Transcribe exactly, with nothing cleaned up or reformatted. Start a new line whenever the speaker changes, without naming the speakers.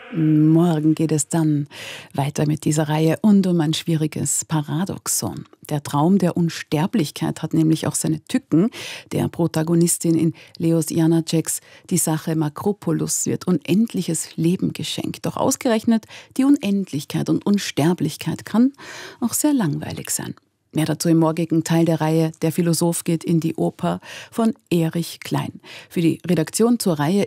Morgen geht es dann weiter mit dieser Reihe und um ein schwieriges Paradoxon. Der Traum der Unsterblichkeit hat nämlich auch seine Tücken. Der Protagonistin in Leos Janáčeks Die Sache Makropoulos wird unendliches Leben geschenkt. Doch ausgerechnet die Unendlichkeit und Unsterblichkeit kann auch sehr langweilig sein. Mehr dazu im morgigen Teil der Reihe Der Philosoph geht in die Oper von Erich Klein. Für die Redaktion zur Reihe